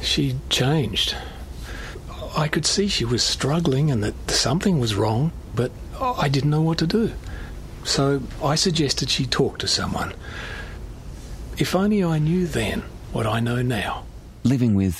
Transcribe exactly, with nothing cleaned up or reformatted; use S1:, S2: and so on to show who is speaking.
S1: She'd changed. I could see she was struggling and that something was wrong, but I didn't know what to do. So I suggested she talk to someone. If only I knew then what I know now.
S2: Living with